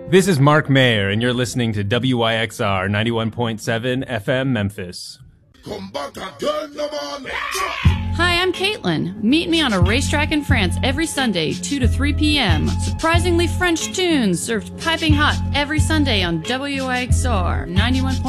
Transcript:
This is Mark Mayer, and you're listening to WYXR 91.7 FM Memphis. Come back again, no man. Hi, I'm Caitlin. Meet me on a racetrack in France every Sunday, 2 to 3 p.m. Surprisingly French tunes served piping hot every Sunday on WYXR 91.7